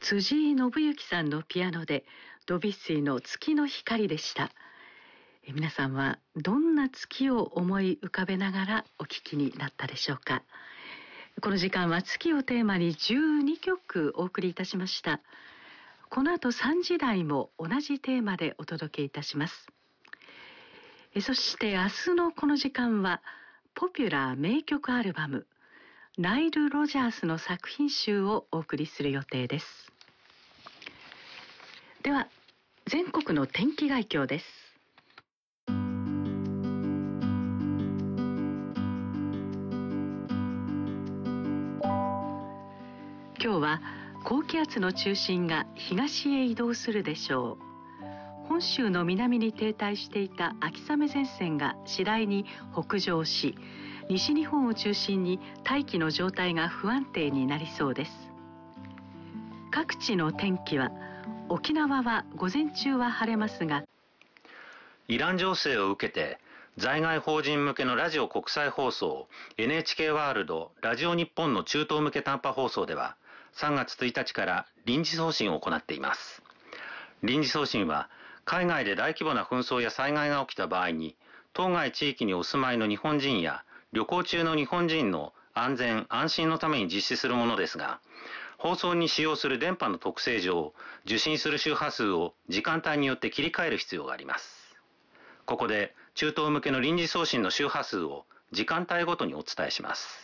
辻井信之さんのピアノでドビュッシーの月の光でした。皆さんはどんな月を思い浮かべながらお聴きになったでしょうか。この時間は月をテーマに12曲お送りいたしました。この後3時台も同じテーマでお届けいたします。そして明日のこの時間はポピュラー名曲アルバムナイル・ロジャースの作品集をお送りする予定です。では全国の天気概況です。今日は高気圧の中心が東へ移動するでしょう。本州の南に停滞していた秋雨前線が次第に北上し、西日本を中心に大気の状態が不安定になりそうです。各地の天気は、沖縄は午前中は晴れますが、 イラン情勢を受けて在外邦人向けのラジオ国際放送 NHK ワールドラジオ日本の中東向け短波放送では3月1日から臨時送信を行っています。臨時送信は海外で大規模な紛争や災害が起きた場合に当該地域にお住まいの日本人や旅行中の日本人の安全安心のために実施するものですが、放送に使用する電波の特性上、受信する周波数を時間帯によって切り替える必要があります。ここで中東向けの臨時送信の周波数を時間帯ごとにお伝えします。